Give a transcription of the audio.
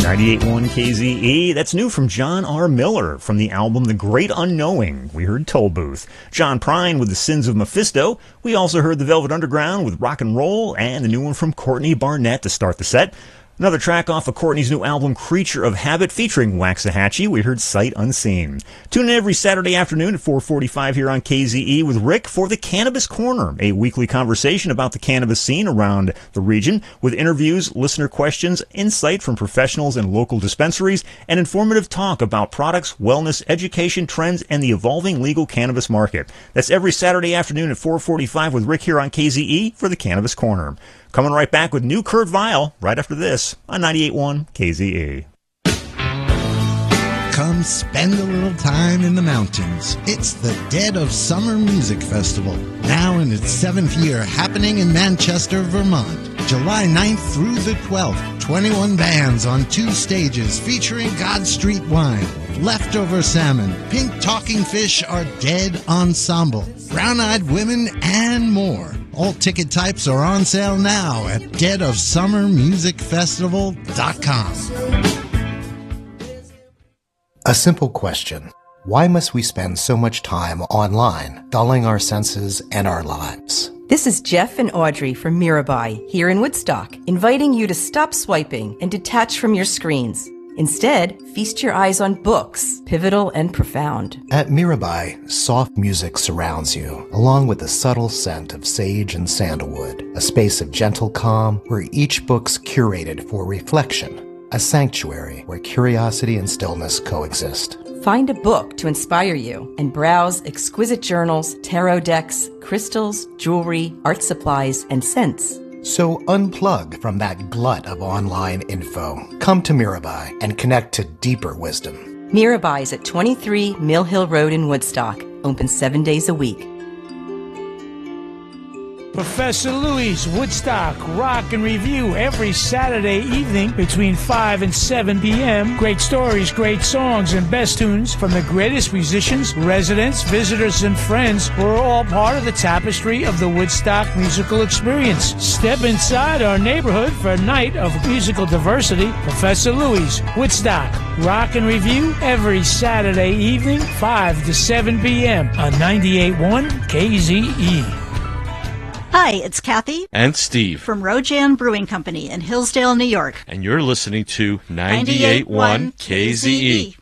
98.1 KZE. That's new from John R. Miller from the album The Great Unknowing. We heard Toll Booth. John Prine with The Sins of Mephisto. We also heard The Velvet Underground with Rock and Roll, and the new one from Courtney Barnett to start the set. Another track off of Courtney's new album, Creature of Habit, featuring Waxahachie. We heard Sight Unseen. Tune in every Saturday afternoon at 4:45 here on KZE with Rick for the Cannabis Corner, a weekly conversation about the cannabis scene around the region, with interviews, listener questions, insight from professionals and local dispensaries, and informative talk about products, wellness, education, trends, and the evolving legal cannabis market. That's every Saturday afternoon at 4:45 with Rick here on KZE for the Cannabis Corner. Coming right back with new Kurt Vile right after this on 98.1 KZE. Come spend a little time in the mountains. It's the Dead of Summer Music Festival, now in its 7th year, happening in Manchester, Vermont. July 9th through the 12th, 21 bands on 2 stages featuring God Street Wine, Leftover Salmon, Pink Talking Fish Are Dead Ensemble, Brown Eyed Women, and more. All ticket types are on sale now at deadofsummermusicfestival.com. A simple question. Why must we spend so much time online, dulling our senses and our lives? This is Jeff and Audrey from Mirabai here in Woodstock, inviting you to stop swiping and detach from your screens. Instead, feast your eyes on books, pivotal and profound. At Mirabai, soft music surrounds you, along with the subtle scent of sage and sandalwood, a space of gentle calm where each book's curated for reflection, a sanctuary where curiosity and stillness coexist. Find a book to inspire you and browse exquisite journals, tarot decks, crystals, jewelry, art supplies, and scents. So unplug from that glut of online info. Come to Mirabai and connect to deeper wisdom. Mirabai is at 23 Mill Hill Road in Woodstock, open 7 days a week. Professor Louie's Woodstock Rock and Review every Saturday evening between 5 and 7 p.m. Great stories, great songs, and best tunes from the greatest musicians, residents, visitors, and friends who are all part of the tapestry of the Woodstock musical experience. Step inside our neighborhood for a night of musical diversity. Professor Louie's Woodstock Rock and Review every Saturday evening, 5 to 7 p.m. on 98.1 KZE. Hi, it's Kathy and Steve from Rojan Brewing Company in Hillsdale, New York. And you're listening to 98.1 KZE.